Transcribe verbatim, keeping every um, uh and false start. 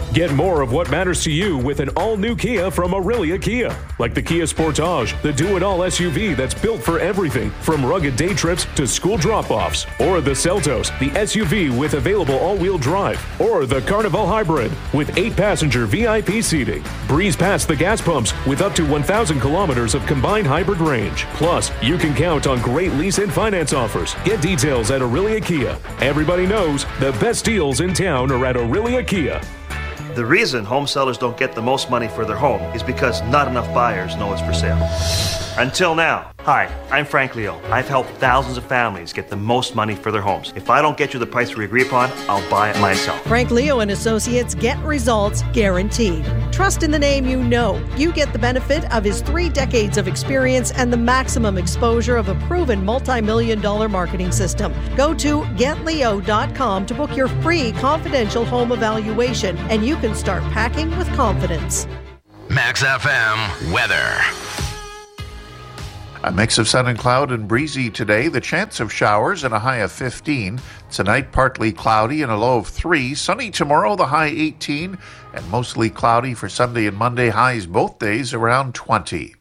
Get more of what matters to you with an all-new Kia from Aurelia Kia. Like the Kia Sportage, the do-it-all S U V that's built for everything, from rugged day trips to school drop-offs. Or the Seltos, the S U V with available all-wheel drive. Or the Carnival Hybrid with eight-passenger V I P seating. Breeze past the gas pumps with up to one thousand kilometers of combined hybrid range. Plus, you can count on great lease and finance offers. Get details at Aurelia Kia. Everybody knows the best deals in town are at Aurelia Kia. The reason home sellers don't get the most money for their home is because not enough buyers know it's for sale. Until now. Hi, I'm Frank Leo. I've helped thousands of families get the most money for their homes. If I don't get you the price we agree upon, I'll buy it myself. Frank Leo and Associates, get results guaranteed. Trust in the name you know. You get the benefit of his three decades of experience and the maximum exposure of a proven multi-million dollar marketing system. Go to get leo dot com to book your free confidential home evaluation, and you can start packing with confidence. Max F M weather. A mix of sun and cloud and breezy today. The chance of showers and a high of fifteen. Tonight, partly cloudy and a low of three. Sunny tomorrow, the high eighteen. And mostly cloudy for Sunday and Monday. Highs both days around twenty.